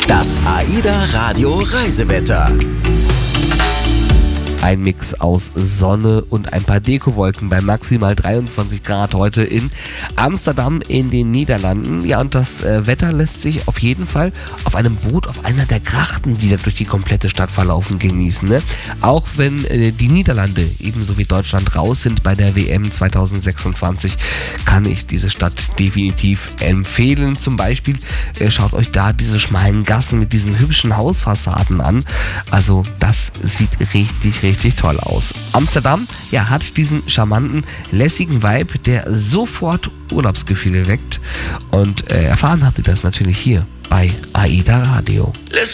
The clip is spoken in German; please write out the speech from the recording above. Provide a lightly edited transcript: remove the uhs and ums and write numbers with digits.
Das AIDA Radio Reisewetter. Ein Mix aus Sonne und ein paar Dekowolken bei maximal 23 Grad heute in Amsterdam in den Niederlanden. Ja, und das Wetter lässt sich auf jeden Fall auf einem Boot auf einer der Grachten, die da durch die komplette Stadt verlaufen, genießen. Ne? Auch wenn die Niederlande ebenso wie Deutschland raus sind bei der WM 2026, kann ich diese Stadt definitiv empfehlen. Zum Beispiel schaut euch da diese schmalen Gassen mit diesen hübschen Hausfassaden an. Also das sieht richtig toll aus. Amsterdam, ja, hat diesen charmanten, lässigen Vibe, der sofort Urlaubsgefühle weckt. Und erfahren habt ihr das natürlich hier bei AIDA Radio.